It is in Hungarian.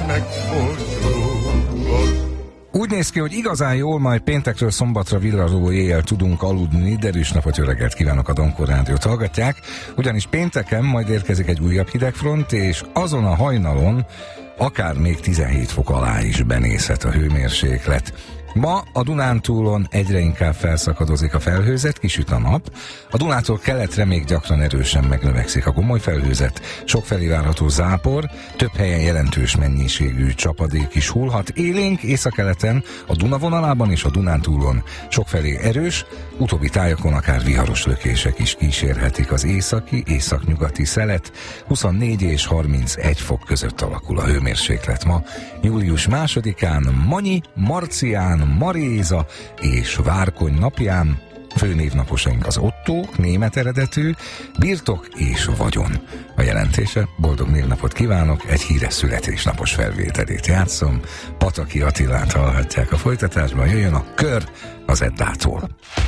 Úgy néz ki, hogy igazán jól majd péntekről szombatra villaló éjjel tudunk aludni, de erős napot, jó reggelt kívánok, a Donkor Rádiót hallgatják, ugyanis pénteken majd érkezik egy újabb hidegfront, és azon a hajnalon akár még 17 fok alá is benézhet a hőmérséklet. Ma a Dunántúlon egyre inkább felszakadozik a felhőzet, kisüt a nap. A Dunától keletre még gyakran erősen megnövekszik a gomoly felhőzet, sokfelé várható zápor, több helyen jelentős mennyiségű csapadék is hullhat. Élénk északkeleten, a Duna vonalában és a Dunántúlon sokfelé erős, utóbbi tájakon akár viharos lökések is kísérhetik az északi, északnyugati szelet. 24 és 31 fok között alakul a hőmérséklet ma. Július 2-án Manyi, Marcián, Maréza és Várkony napján. Főnévnaposaink az Ottók, német eredetű, birtok és vagyon. A jelentése: boldog névnapot kívánok, egy híres születésnapos felvételét játszom. Pataki Attilát hallhatják a folytatásban, jöjjön a kör az Eddától.